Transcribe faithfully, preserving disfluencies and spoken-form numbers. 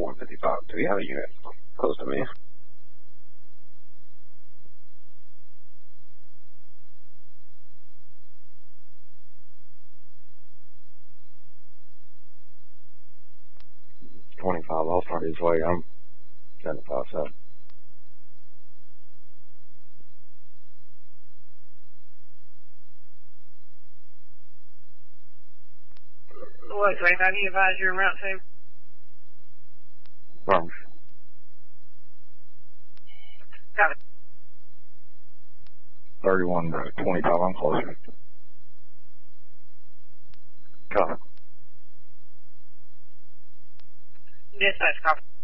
one fifty-five. Do we have a unit close to me? twenty-five, I'll start his way. I'm seventy-five, seven. What, twenty-five, you advise your route to? Wrong. Got it. thirty-one, twenty-five, I'm closer. Got it. Dispatch, copy.